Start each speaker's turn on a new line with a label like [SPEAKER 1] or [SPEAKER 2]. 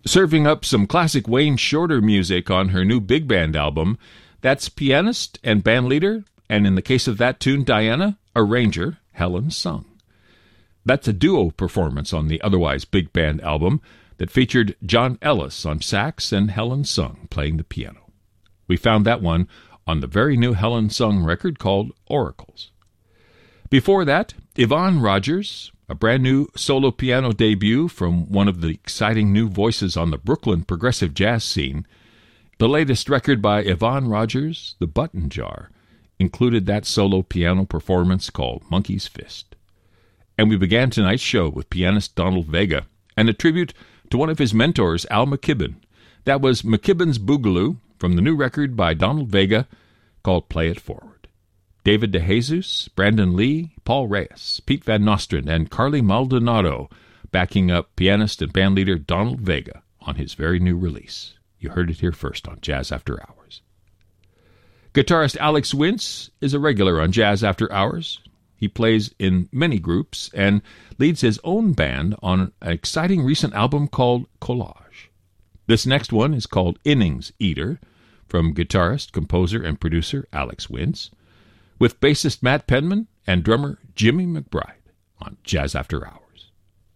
[SPEAKER 1] Serving up some classic Wayne Shorter music on her new big band album, that's pianist and bandleader, and in the case of that tune, Diana, arranger, Helen Sung. That's a duo performance on the otherwise big band album that featured John Ellis on sax and Helen Sung playing the piano. We found that one on the very new Helen Sung record called Oracles. Before that, Yvonne Rogers, a brand new solo piano debut from one of the exciting new voices on the Brooklyn progressive jazz scene. The latest record by Yvonne Rogers, The Button Jar, included that solo piano performance called Monkey's Fist. And we began tonight's show with pianist Donald Vega and a tribute to one of his mentors, Al McKibben. That was McKibben's Boogaloo from the new record by Donald Vega called Play It Forward. David DeJesus, Brandon Lee, Paul Reyes, Pete Van Nostrand, and Carly Maldonado backing up pianist and bandleader Donald Vega on his very new release. You heard it here first on Jazz After Hours. Guitarist Alex Wince is a regular on Jazz After Hours. He plays in many groups and leads his own band on an exciting recent album called Collage. This next one is called Innings Eater, from guitarist, composer, and producer Alex Wince, with bassist Matt Penman and drummer Jimmy McBride on Jazz After Hours.